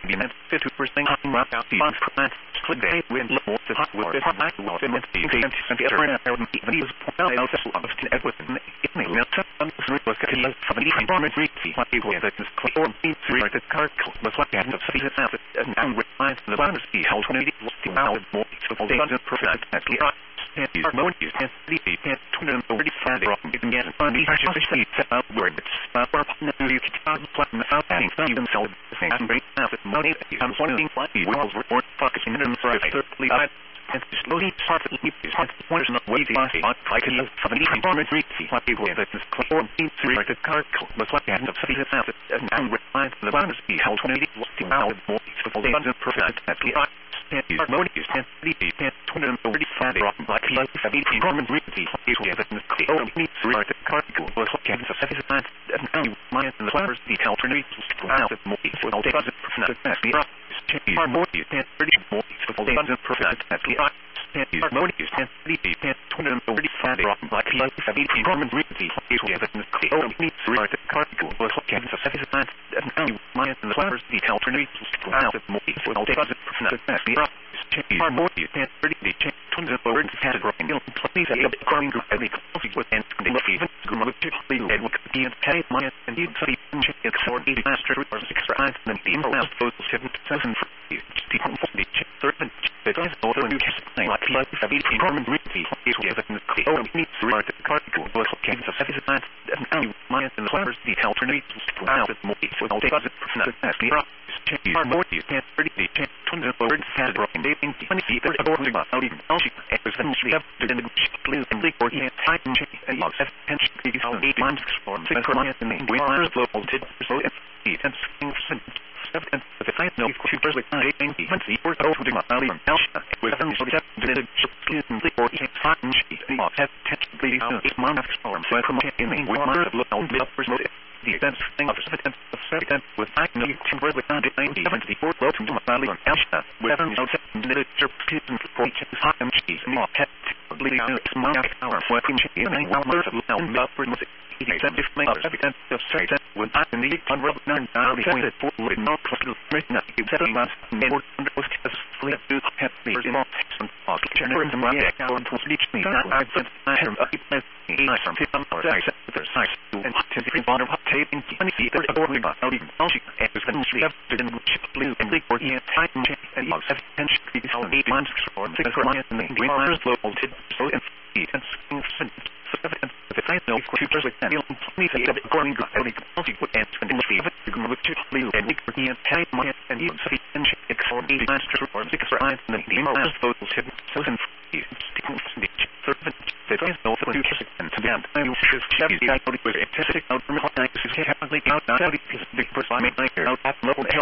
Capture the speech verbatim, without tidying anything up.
Unit fifty percent rock out the plant. Click day wind more the hot water hot water and the event and the other and even is point out the of the equipment in the left on the three was getting seventy environment reach what it was that is clear beat three the car was what the end of the service and now with my the bonus be how twenty was two hours more so they doesn't perfect at the and these more use and the and two hundred thirty-five from it again on the actually set up where it's not for you can plan out adding even so the thing I'm very fast money I'm wondering why the walls report focusing in the thirdly I and slowly start to keep his heart one is not waiting I can use seventy performance reach what they were that is clear beat three the car was what the end of the service and now with my the bonus be how twenty was two hours more so they doesn't perfect at the and these more use and the and two hundred thirty-five from like seventy performance reach is where that is clear beat three the car was what can the service and now my the bonus be how twenty was two hours more so they doesn't perfect at the are more use and thirty more so they doesn't perfect at the and these more use and the and two hundred thirty-five from like seventy performance reach is where that is clear beat three the car was what can the service and now my the bonus be how twenty was two hours more so they doesn't perfect at the are more use and thirty the two hundred thirty-five from please a growing group of the with and they must even go to the and look at the and my and you see it for the master or six and then the last those seven thousand for you the servant the guys over new like like seventy performance reach is where that is clear needs to start the car was can the service and now my and the flowers the alternate two hours more so they doesn't perfect at the are more use and thirty the two hundred thirty-five from they think twenty feet or going about out even out it was eventually up to the blue and the or and time and lots of tension these are eight months for six months and we are local did so and and the five no computers with eight even the or over the valley and Alsha with them so that did it and the or and time and lots of tension these are eight months for so from in the we are local up for the events thing of second of second with I know timber with ninety seventy-four well to my valley on Alsha with them so that did it and for hot and cheese and more pet bleeding out small hour for and I will of loud up for music seventy minutes every time of second with I need on road nine down the four with no crystal midnight seven months and more under was just flip to have the more and off turn into my now and to reach me I said I have a I from fifty hours I said there's size and to the bottom hot tape in twenty feet or going about out even Alsha and was then she have to then blue and big or and time and lots of tension these are eight months or six months and we are local did so and and the five no computers with that please say that according to the policy put and and the fee you can look to blue and we can type my and you see and check for eight master or six or nine and the most those hidden so and servant that is no computers and to them I will just have the guy with a testing out from hot night is technically out now the big person I make out at local